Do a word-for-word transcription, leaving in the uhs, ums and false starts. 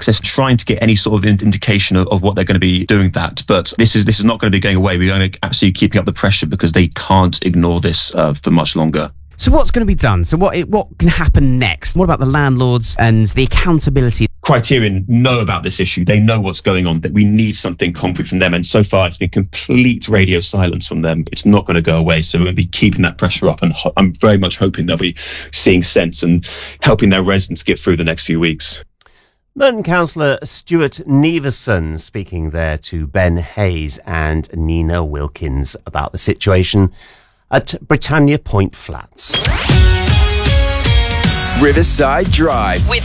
access, trying to get any sort of indication of, of what they're going to be doing that. But this is this is not going to be going away. We're going to absolutely keeping up the pressure because they can't ignore this uh, for much longer. So what's going to be done? So what what can happen next? What about the landlords and the accountability? Criterion know about this issue. They know what's going on, that we need something concrete from them. And so far, it's been complete radio silence from them. It's not going to go away. So we're going to be keeping that pressure up. And ho- I'm very much hoping they'll be seeing sense and helping their residents get through the next few weeks. Merton Councillor Stuart Neveson speaking there to Ben Hayes and Nina Wilkins about the situation at Britannia Point Flats. Riverside Drive. With